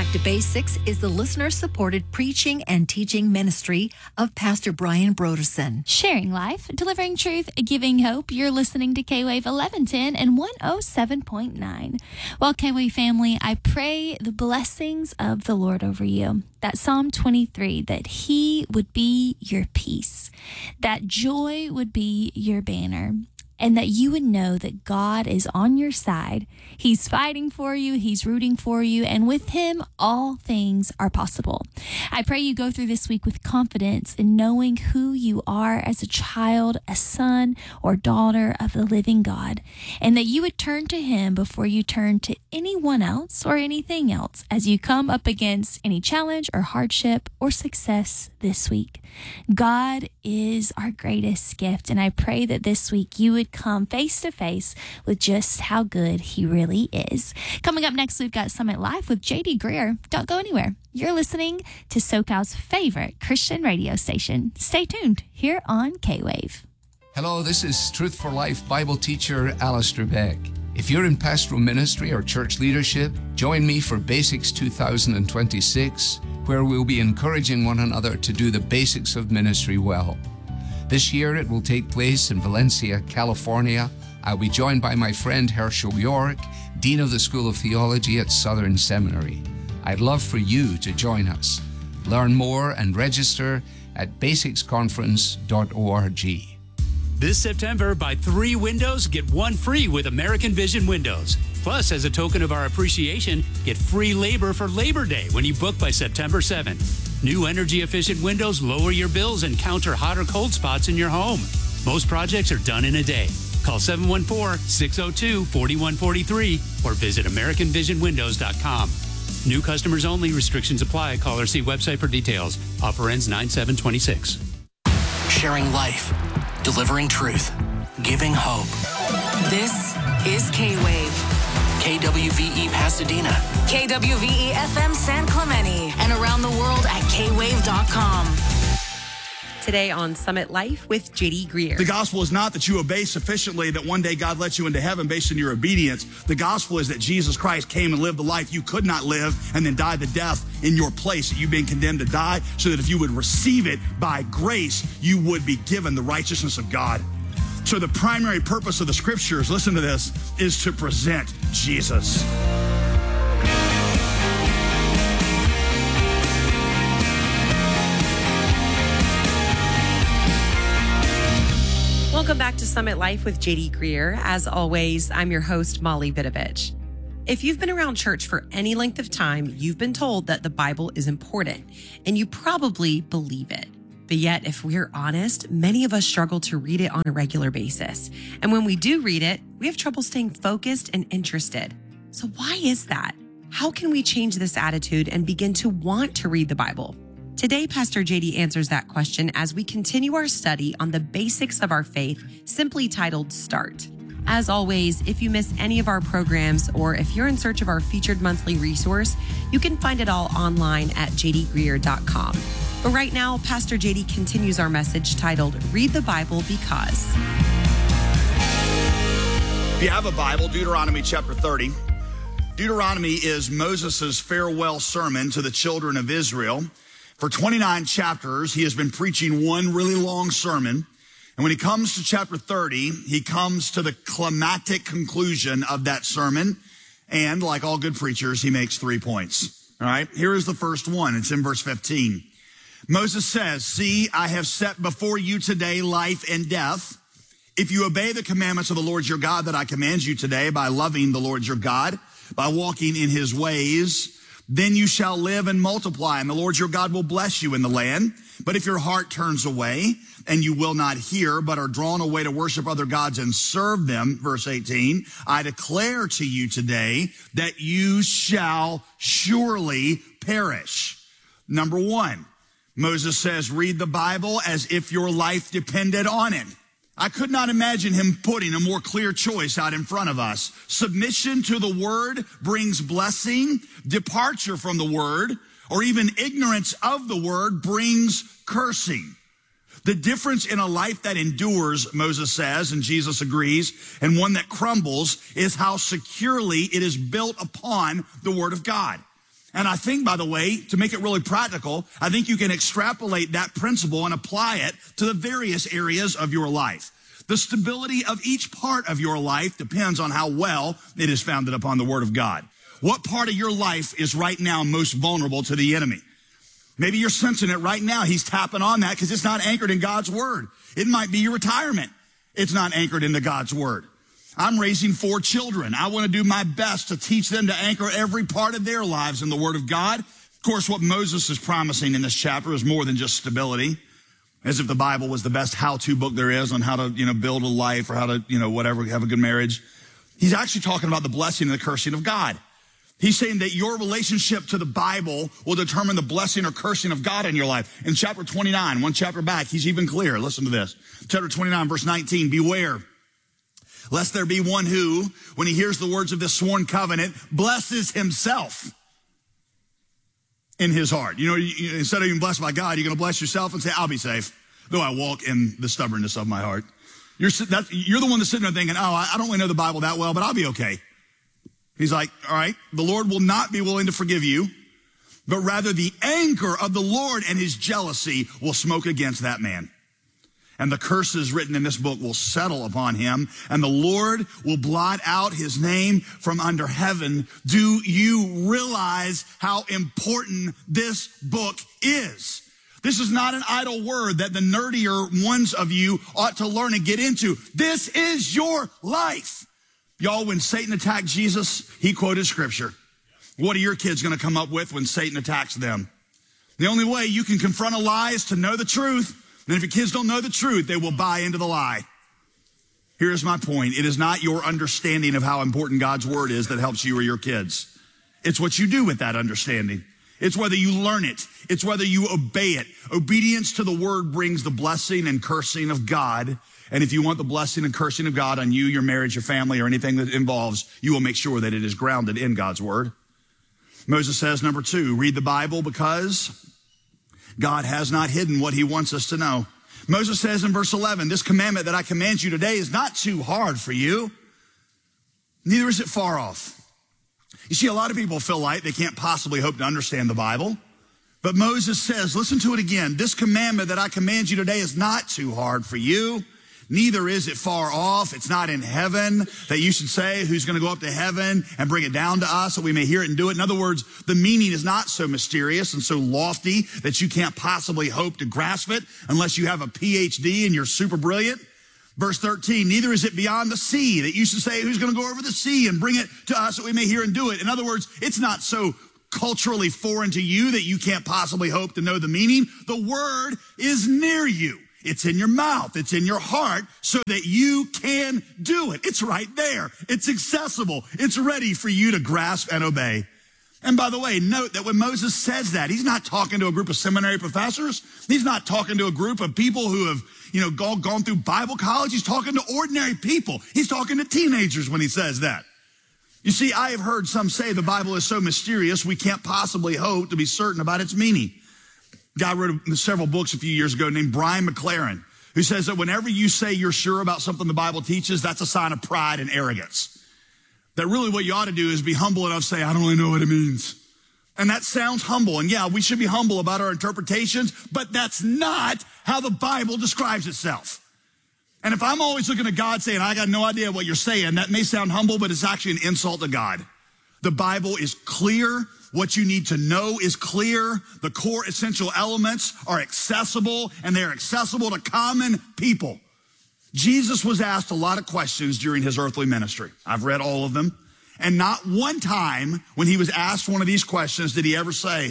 Back to Basics is the listener-supported preaching and teaching ministry of Pastor Brian Broderson. Sharing life, delivering truth, giving hope. You're listening to K-Wave 1110 and 107.9. Well, K-Wave family, I pray the blessings of the Lord over you. That Psalm 23, that He would be your peace, that joy would be your banner, and that you would know that God is on your side. He's fighting for you. He's rooting for you. And with Him, all things are possible. I pray you go through this week with confidence in knowing who you are as a child, a son or daughter of the living God, and that you would turn to Him before you turn to anyone else or anything else as you come up against any challenge or hardship or success this week. God is our greatest gift, and I pray that this week you would come face to face with just how good He really is. Coming up next, we've got Summit Life with J.D. Greer. Don't go anywhere. You're listening to SoCal's favorite Christian radio station. Stay tuned here on K-Wave. Hello, this is Truth for Life Bible teacher Alistair Beck. If you're in pastoral ministry or church leadership, join me for Basics 2026, where we'll be encouraging one another to do the basics of ministry well. This year it will take place in Valencia, California. I'll be joined by my friend Herschel York, Dean of the School of Theology at Southern Seminary. I'd love for you to join us. Learn more and register at basicsconference.org. This September, buy 3 windows, get 1 free with American Vision Windows. Plus, as a token of our appreciation, get free labor for Labor Day when you book by September 7th. New energy-efficient windows lower your bills and counter hot or cold spots in your home. Most projects are done in a day. Call 714-602-4143 or visit AmericanVisionWindows.com. New customers only. Restrictions apply. Call or see website for details. Offer ends 9/7/26. Sharing life, delivering truth, giving hope. This is K-Wave. KWVE Pasadena. KWVE FM San Clemente. And around the world at kwave.com. Today on Summit Life with J.D. Greer. The gospel is not that you obey sufficiently that one day God lets you into heaven based on your obedience. The gospel is that Jesus Christ came and lived the life you could not live and then died the death in your place that you've been condemned to die, so that if you would receive it by grace, you would be given the righteousness of God. So the primary purpose of the scriptures, listen to this, is to present Jesus. Welcome back to Summit Life with J.D. Greer. As always, I'm your host, Molly Vidovich. If you've been around church for any length of time, you've been told that the Bible is important, and you probably believe it. But yet, if we're honest, many of us struggle to read it on a regular basis. And when we do read it, we have trouble staying focused and interested. So why is that? How can we change this attitude and begin to want to read the Bible? Today, Pastor JD answers that question as we continue our study on the basics of our faith, simply titled Start. As always, if you miss any of our programs or if you're in search of our featured monthly resource, you can find it all online at jdgreer.com. But right now, Pastor JD continues our message titled Read the Bible Because. If you have a Bible, Deuteronomy chapter 30. Deuteronomy is Moses' farewell sermon to the children of Israel. For 29 chapters, he has been preaching one really long sermon. And when he comes to chapter 30, he comes to the climactic conclusion of that sermon. And like all good preachers, he makes 3 points. All right, here is the first one. It's in verse 15. Moses says, "See, I have set before you today life and death. If you obey the commandments of the Lord your God that I command you today by loving the Lord your God, by walking in his ways, then you shall live and multiply, and the Lord your God will bless you in the land. But if your heart turns away and you will not hear, but are drawn away to worship other gods and serve them," verse 18, "I declare to you today that you shall surely perish." Number one, Moses says, read the Bible as if your life depended on it. I could not imagine him putting a more clear choice out in front of us. Submission to the word brings blessing. Departure from the word, or even ignorance of the word, brings cursing. The difference in a life that endures, Moses says, and Jesus agrees, and one that crumbles is how securely it is built upon the word of God. And I think, by the way, to make it really practical, I think you can extrapolate that principle and apply it to the various areas of your life. The stability of each part of your life depends on how well it is founded upon the Word of God. What part of your life is right now most vulnerable to the enemy? Maybe you're sensing it right now. He's tapping on that because it's not anchored in God's Word. It might be your retirement. It's not anchored into God's Word. I'm raising 4 children. I want to do my best to teach them to anchor every part of their lives in the Word of God. Of course, what Moses is promising in this chapter is more than just stability, as if the Bible was the best how-to book there is on how to, build a life or how to, whatever, have a good marriage. He's actually talking about the blessing and the cursing of God. He's saying that your relationship to the Bible will determine the blessing or cursing of God in your life. In chapter 29, one chapter back, he's even clearer. Listen to this. Chapter 29, verse 19, beware, lest there be one who, when he hears the words of this sworn covenant, blesses himself in his heart. Instead of being blessed by God, you're going to bless yourself and say, I'll be safe, though I walk in the stubbornness of my heart. You're the one that's sitting there thinking, I don't really know the Bible that well, but I'll be okay. He's like, all right, the Lord will not be willing to forgive you, but rather the anger of the Lord and his jealousy will smoke against that man. And the curses written in this book will settle upon him, and the Lord will blot out his name from under heaven. Do you realize how important this book is? This is not an idle word that the nerdier ones of you ought to learn and get into. This is your life. Y'all, when Satan attacked Jesus, he quoted scripture. What are your kids going to come up with when Satan attacks them? The only way you can confront a lie is to know the truth. And if your kids don't know the truth, they will buy into the lie. Here's my point. It is not your understanding of how important God's word is that helps you or your kids. It's what you do with that understanding. It's whether you learn it. It's whether you obey it. Obedience to the word brings the blessing and cursing of God. And if you want the blessing and cursing of God on you, your marriage, your family, or anything that involves, you will make sure that it is grounded in God's word. Moses says, number 2, read the Bible because God has not hidden what he wants us to know. Moses says in verse 11, this commandment that I command you today is not too hard for you, neither is it far off. You see, a lot of people feel like they can't possibly hope to understand the Bible. But Moses says, listen to it again. This commandment that I command you today is not too hard for you. Neither is it far off. It's not in heaven that you should say who's going to go up to heaven and bring it down to us so we may hear it and do it. In other words, the meaning is not so mysterious and so lofty that you can't possibly hope to grasp it unless you have a PhD and you're super brilliant. Verse 13, neither is it beyond the sea that you should say who's going to go over the sea and bring it to us so we may hear and do it. In other words, it's not so culturally foreign to you that you can't possibly hope to know the meaning. The word is near you. It's in your mouth. It's in your heart so that you can do it. It's right there. It's accessible. It's ready for you to grasp and obey. And by the way, note that when Moses says that, he's not talking to a group of seminary professors. He's not talking to a group of people who have, gone through Bible college. He's talking to ordinary people. He's talking to teenagers when he says that. You see, I have heard some say the Bible is so mysterious we can't possibly hope to be certain about its meaning. A guy wrote several books a few years ago named Brian McLaren, who says that whenever you say you're sure about something the Bible teaches, that's a sign of pride and arrogance. That really what you ought to do is be humble enough to say, I don't really know what it means. And that sounds humble. And yeah, we should be humble about our interpretations, but that's not how the Bible describes itself. And if I'm always looking at God saying, I got no idea what you're saying, that may sound humble, but it's actually an insult to God. The Bible is clear. What you need to know is clear. The core essential elements are accessible, and they're accessible to common people. Jesus was asked a lot of questions during his earthly ministry. I've read all of them. And not one time when he was asked one of these questions did he ever say,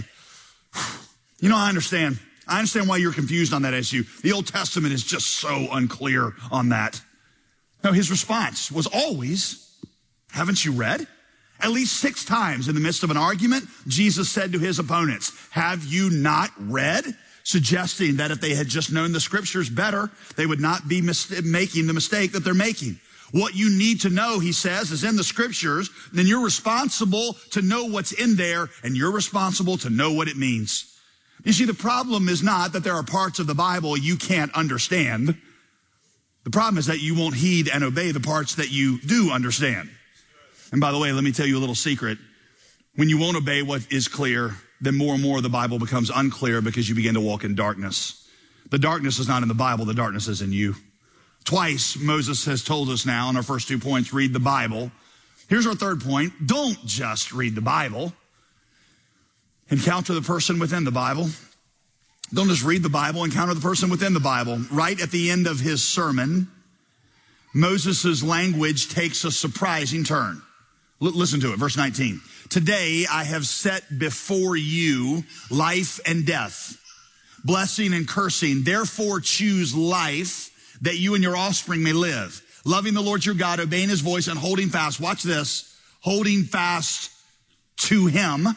I understand. I understand why you're confused on that issue. The Old Testament is just so unclear on that. No, his response was always, haven't you read? At least 6 times in the midst of an argument, Jesus said to his opponents, have you not read? Suggesting that if they had just known the scriptures better, they would not be making the mistake that they're making. What you need to know, he says, is in the scriptures. Then you're responsible to know what's in there, and you're responsible to know what it means. You see, the problem is not that there are parts of the Bible you can't understand. The problem is that you won't heed and obey the parts that you do understand. And by the way, let me tell you a little secret. When you won't obey what is clear, then more and more the Bible becomes unclear because you begin to walk in darkness. The darkness is not in the Bible, the darkness is in you. Twice Moses has told us now in our first 2 points, read the Bible. Here's our third point. Don't just read the Bible. Encounter the person within the Bible. Don't just read the Bible, encounter the person within the Bible. Right at the end of his sermon, Moses' language takes a surprising turn. Listen to it, verse 19. Today I have set before you life and death, blessing and cursing. Therefore choose life that you and your offspring may live, loving the Lord your God, obeying his voice, and holding fast. Watch this, holding fast to him,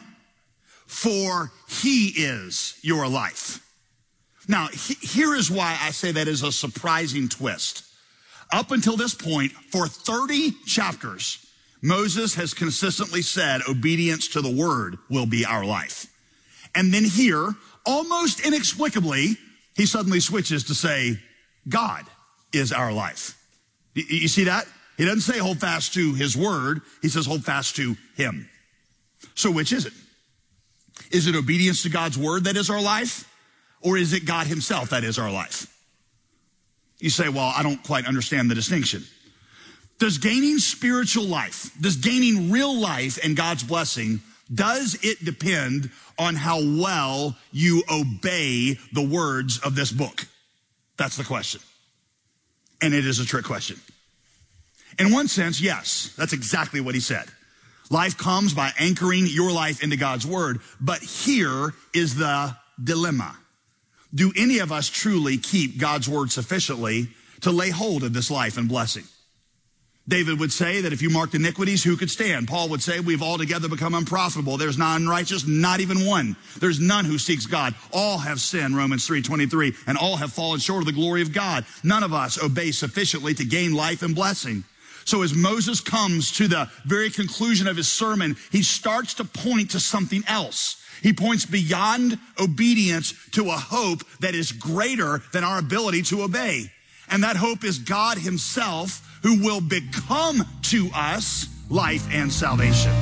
for he is your life. Now, here is why I say that is a surprising twist. Up until this point, for 30 chapters, Moses has consistently said obedience to the word will be our life. And then here, almost inexplicably, he suddenly switches to say, God is our life. You see that? He doesn't say hold fast to his word. He says hold fast to him. So which is it? Is it obedience to God's word that is our life? Or is it God himself that is our life? You say, well, I don't quite understand the distinction. Does gaining spiritual life, does gaining real life and God's blessing, does it depend on how well you obey the words of this book? That's the question. And it is a trick question. In one sense, yes, that's exactly what he said. Life comes by anchoring your life into God's word. But here is the dilemma. Do any of us truly keep God's word sufficiently to lay hold of this life and blessing? David would say that if you marked iniquities, who could stand? Paul would say we've altogether become unprofitable. There's none righteous, not even one. There's none who seeks God. All have sinned, Romans 3:23, and all have fallen short of the glory of God. None of us obey sufficiently to gain life and blessing. So as Moses comes to the very conclusion of his sermon, he starts to point to something else. He points beyond obedience to a hope that is greater than our ability to obey. And that hope is God himself, who will become to us life and salvation.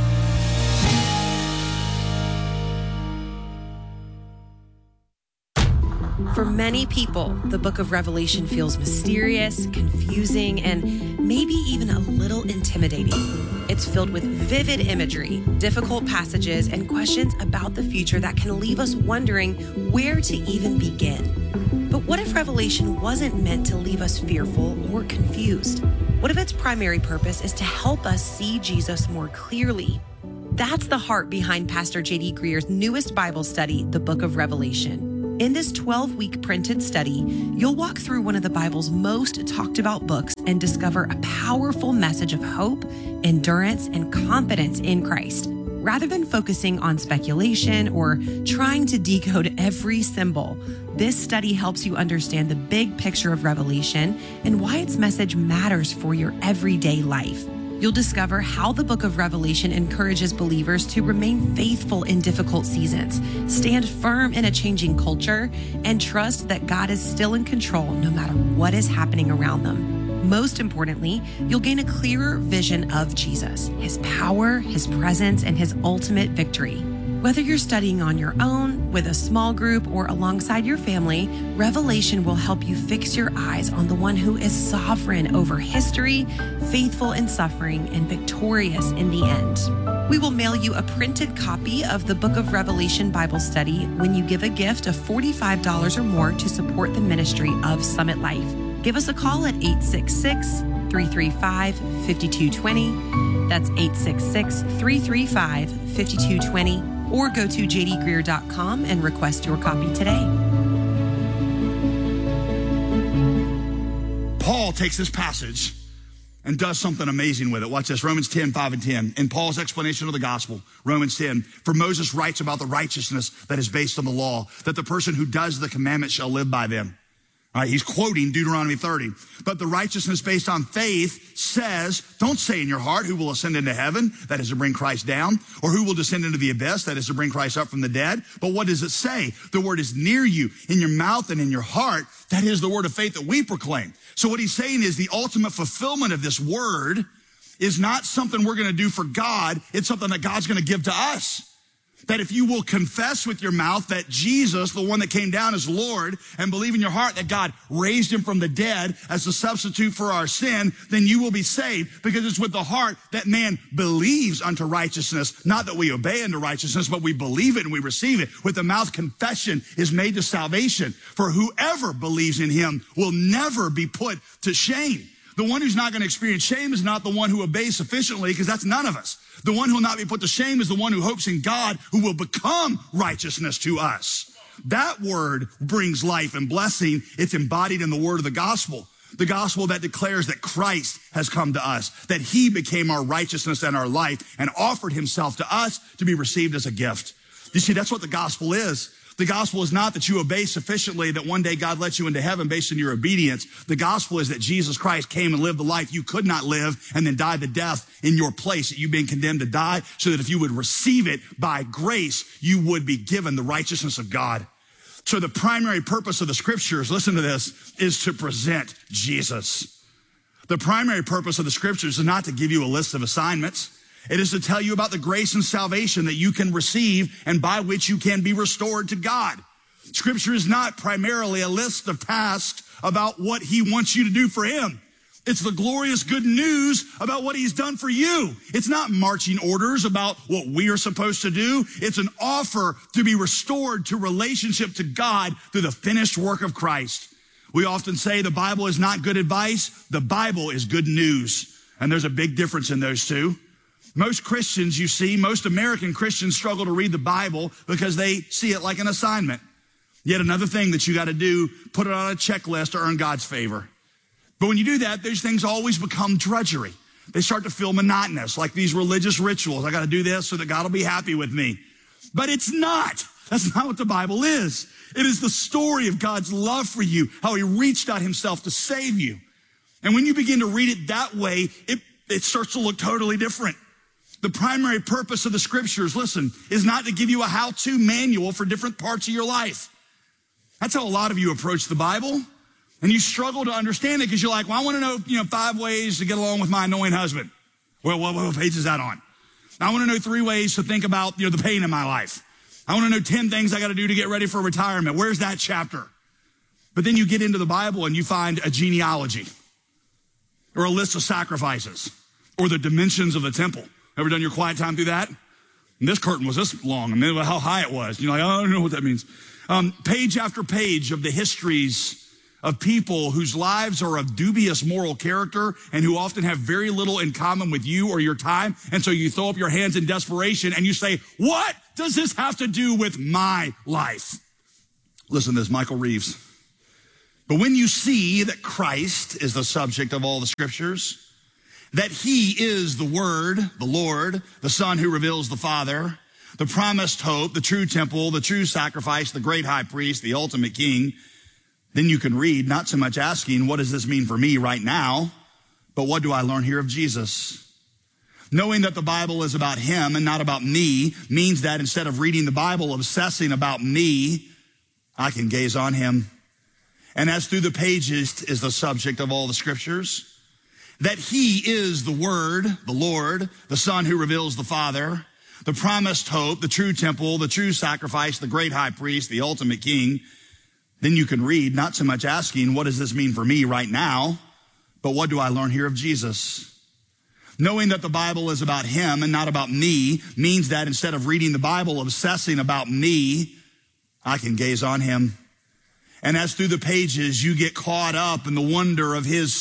For many people, the book of Revelation feels mysterious, confusing, and maybe even a little intimidating. It's filled with vivid imagery, difficult passages, and questions about the future that can leave us wondering where to even begin. But what if Revelation wasn't meant to leave us fearful or confused? What if its primary purpose is to help us see Jesus more clearly? That's the heart behind Pastor J.D. Greer's newest Bible study, the Book of Revelation. In this 12-week printed study, you'll walk through one of the Bible's most talked about books and discover a powerful message of hope, endurance, and confidence in Christ. Rather than focusing on speculation or trying to decode every symbol, this study helps you understand the big picture of Revelation and why its message matters for your everyday life. You'll discover how the book of Revelation encourages believers to remain faithful in difficult seasons, stand firm in a changing culture, and trust that God is still in control no matter what is happening around them. Most importantly, you'll gain a clearer vision of Jesus, his power, his presence, and his ultimate victory. Whether you're studying on your own, with a small group, or alongside your family, Revelation will help you fix your eyes on the one who is sovereign over history, faithful in suffering, and victorious in the end. We will mail you a printed copy of the Book of Revelation Bible Study when you give a gift of $45 or more to support the ministry of Summit Life. Give us a call at 866-335-5220. That's 866-335-5220. Or go to jdgreer.com and request your copy today. Paul takes this passage and does something amazing with it. Watch this, Romans 10, 5 and 10. In Paul's explanation of the gospel, Romans 10, for Moses writes about the righteousness that is based on the law, that the person who does the commandments shall live by them. All right, he's quoting Deuteronomy 30. But the righteousness based on faith says, don't say in your heart who will ascend into heaven, that is to bring Christ down, or who will descend into the abyss, that is to bring Christ up from the dead. But what does it say? The word is near you, in your mouth and in your heart. That is the word of faith that we proclaim. So what he's saying is the ultimate fulfillment of this word is not something we're going to do for God. It's something that God's going to give to us. That if you will confess with your mouth that Jesus, the one that came down, is Lord, and believe in your heart that God raised him from the dead as a substitute for our sin, then you will be saved, because it's with the heart that man believes unto righteousness. Not that we obey unto righteousness, but we believe it and we receive it. With the mouth, confession is made to salvation. For whoever believes in him will never be put to shame. The one who's not going to experience shame is not the one who obeys sufficiently, because that's none of us. The one who will not be put to shame is the one who hopes in God, who will become righteousness to us. That word brings life and blessing. It's embodied in the word of the gospel that declares that Christ has come to us, that he became our righteousness and our life and offered himself to us to be received as a gift. You see, that's what the gospel is. The gospel is not that you obey sufficiently, that one day God lets you into heaven based on your obedience. The gospel is that Jesus Christ came and lived the life you could not live and then died the death in your place, that you've been condemned to die, so that if you would receive it by grace, you would be given the righteousness of God. So the primary purpose of the scriptures, listen to this, is to present Jesus. The primary purpose of the scriptures is not to give you a list of assignments. It is to tell you about the grace and salvation that you can receive and by which you can be restored to God. Scripture is not primarily a list of tasks about what he wants you to do for him. It's the glorious good news about what he's done for you. It's not marching orders about what we are supposed to do. It's an offer to be restored to relationship to God through the finished work of Christ. We often say the Bible is not good advice. The Bible is good news. And there's a big difference in those two. Most Christians, you see, most American Christians struggle to read the Bible because they see it like an assignment. Yet another thing that you got to do, put it on a checklist to earn God's favor. But when you do that, those things always become drudgery. They start to feel monotonous, like these religious rituals. I got to do this so that God will be happy with me. But it's not. That's not what the Bible is. It is the story of God's love for you, how he reached out himself to save you. And when you begin to read it that way, it starts to look totally different. The primary purpose of the scriptures, listen, is not to give you a how-to manual for different parts of your life. That's how a lot of you approach the Bible. And you struggle to understand it because you're like, well, I want to know, 5 ways to get along with my annoying husband. Well, what page is that on? I want to know 3 ways to think about, the pain in my life. I want to know 10 things I got to do to get ready for retirement. Where's that chapter? But then you get into the Bible and you find a genealogy or a list of sacrifices or the dimensions of the temple. Ever done your quiet time through that? And this curtain was this long, and then how high it was. You're like, I don't know what that means. Page after page of the histories of people whose lives are of dubious moral character and who often have very little in common with you or your time. And so you throw up your hands in desperation and you say, what does this have to do with my life? Listen to this, Michael Reeves. But when you see that Christ is the subject of all the scriptures, that he is the Word, the Lord, the Son who reveals the Father, the promised hope, the true temple, the true sacrifice, the great high priest, the ultimate king, then you can read, not so much asking, what does this mean for me right now, but what do I learn here of Jesus? Knowing that the Bible is about him and not about me means that instead of reading the Bible, obsessing about me, I can gaze on him. And as through the pages is the subject of all the scriptures, that he is the Word, the Lord, the Son who reveals the Father, the promised hope, the true temple, the true sacrifice, the great high priest, the ultimate king, then you can read, not so much asking, what does this mean for me right now, but what do I learn here of Jesus? Knowing that the Bible is about him and not about me means that instead of reading the Bible, obsessing about me, I can gaze on him. And as through the pages, you get caught up in the wonder of his